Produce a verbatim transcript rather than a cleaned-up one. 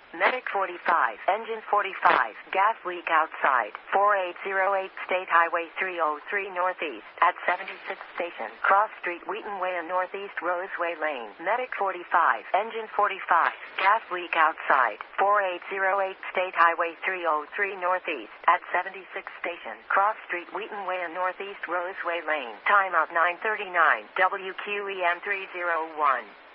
Medic forty-five, engine forty-five, gas leak outside, four eight zero eight State Highway three oh three Northeast, at seventy-sixth Station, Cross Street, Wheaton Way and Northeast Roseway Lane. Medic forty-five, engine forty-five, gas leak outside, four eight zero eight State Highway three oh three Northeast, at seventy-sixth Station, Cross Street, Wheaton Way and Northeast Roseway Lane. Timeout nine thirty-nine, W Q E M three oh one.